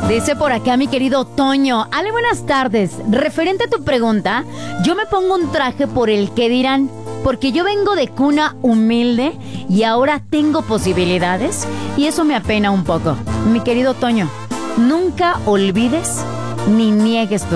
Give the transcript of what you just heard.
Dice por acá mi querido Toño. Ale, buenas tardes. Referente a tu pregunta, yo me pongo un traje por el que dirán, porque yo vengo de cuna humilde y ahora tengo posibilidades y eso me apena un poco. Mi querido Toño, nunca olvides ni niegues tu